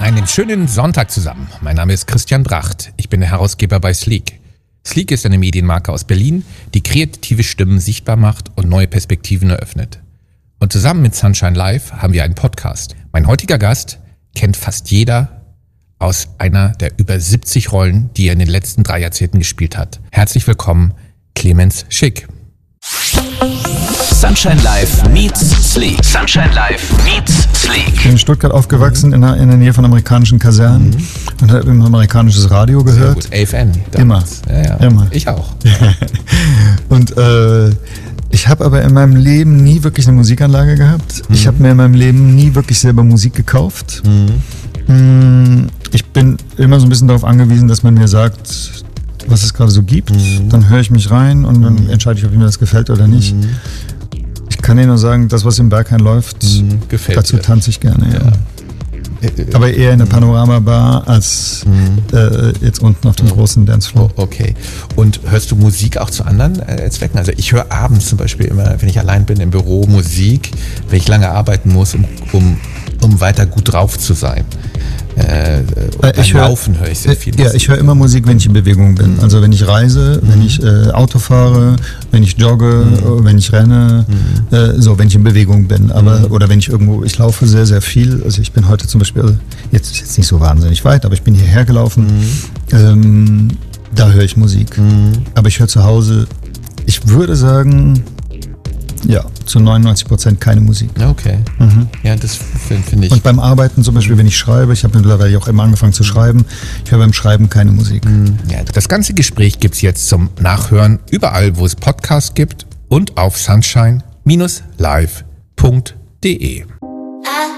Einen schönen Sonntag zusammen. Mein Name ist Christian Bracht. Ich bin der Herausgeber bei Sleek. Sleek ist eine Medienmarke aus Berlin, die kreative Stimmen sichtbar macht und neue Perspektiven eröffnet. Und zusammen mit Sunshine Live haben wir einen Podcast. Mein heutiger Gast kennt fast jeder aus einer der über 70 Rollen, die er in den letzten 3 Jahrzehnten gespielt hat. Herzlich willkommen, Clemens Schick. Sunshine Live meets Sleek. Sunshine Live meets Sleek. Ich bin in Stuttgart aufgewachsen, in der Nähe von amerikanischen Kasernen und habe immer amerikanisches Radio gehört. Sehr gut, AFN. Immer. Ja. Immer. Ich auch. Und ich habe aber in meinem Leben nie wirklich eine Musikanlage gehabt. Ich habe mir in meinem Leben nie wirklich selber Musik gekauft. Ich bin immer so ein bisschen darauf angewiesen, dass man mir sagt, was es gerade so gibt. Dann höre ich mich rein und dann entscheide ich, ob mir das gefällt oder nicht. Ich kann dir nur sagen, das, was im Berghain läuft, gefällt dazu dir. tanze ich gerne. Ja. Aber eher in der Panorama-Bar als jetzt unten auf dem großen Dancefloor. Okay. Und hörst du Musik auch zu anderen Zwecken? Also ich höre abends zum Beispiel immer, wenn ich allein bin im Büro, Musik, wenn ich lange arbeiten muss, um weiter gut drauf zu sein. Laufen höre ich sehr viel Musik. Ja, ich höre immer Musik, wenn ich in Bewegung bin. Also wenn ich reise, wenn ich Auto fahre, wenn ich jogge, wenn ich renne, wenn ich in Bewegung bin. Aber oder wenn ich irgendwo, ich laufe sehr, sehr viel. Also ich bin heute zum Beispiel, jetzt nicht so wahnsinnig weit, aber ich bin hierher gelaufen. Da höre ich Musik. Aber ich höre zu Hause, ich würde sagen, ja, zu 99% keine Musik. Okay. Ja, das finde ich. Und beim Arbeiten zum Beispiel, wenn ich schreibe, ich habe mittlerweile auch immer angefangen zu schreiben, ich höre beim Schreiben keine Musik. Ja, das ganze Gespräch gibt's jetzt zum Nachhören überall, wo es Podcasts gibt und auf sunshine-live.de.